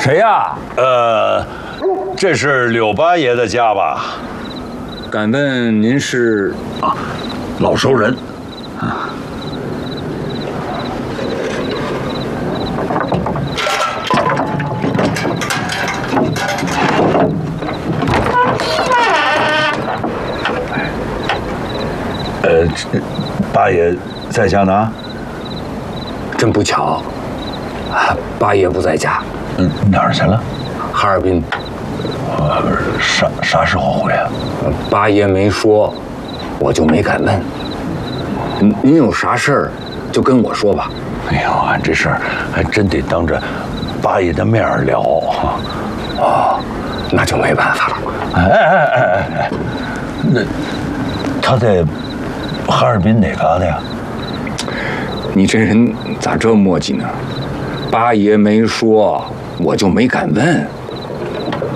谁呀？ 这是柳八爷的家吧？ 敢问您是？ 啊，老熟人。啊。八爷在家呢？ 真不巧，八爷不在家。 哪儿去了？ 哈尔滨。 啥时候回啊？ 八爷没说，我就没敢问。您有啥事儿，就跟我说吧。 哎呦，俺这事儿还真得当着八爷的面聊啊。 哦，那就没办法了。 哎，那他在哈尔滨哪嘎达呀？ 你这人咋这磨叽呢？八爷没说，我就没敢问。